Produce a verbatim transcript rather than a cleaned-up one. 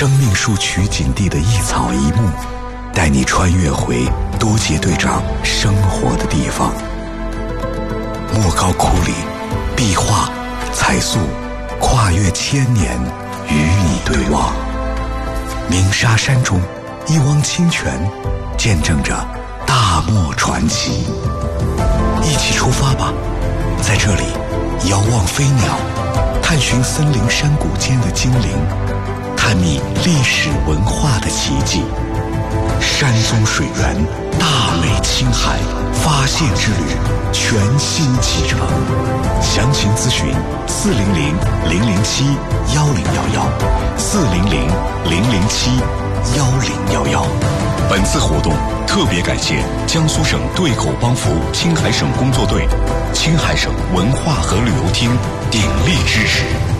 生命树取景地的一草一木，带你穿越回多杰队长生活的地方。莫高窟里，壁画、彩塑，跨越千年，与你对望。鸣沙山中，一汪清泉，见证着大漠传奇。一起出发吧，在这里，遥望飞鸟，探寻森林山谷间的精灵，探秘历史文化的奇迹。山宗水源，大美青海，发现之旅全新启程。详情咨询四零零零零七幺零幺幺，四零零零零七幺零幺幺。本次活动特别感谢江苏省对口帮扶青海省工作队、青海省文化和旅游厅鼎力支持。